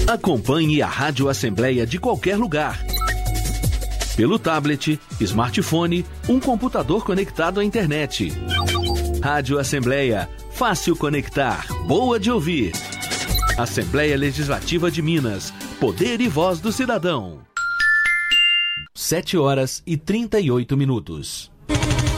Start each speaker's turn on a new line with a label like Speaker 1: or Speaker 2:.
Speaker 1: Acompanhe a Rádio Assembleia de qualquer lugar. Pelo tablet, smartphone, um computador conectado à internet. Rádio Assembleia, fácil conectar, boa de ouvir. Assembleia Legislativa de Minas, poder e voz do cidadão. 7h38.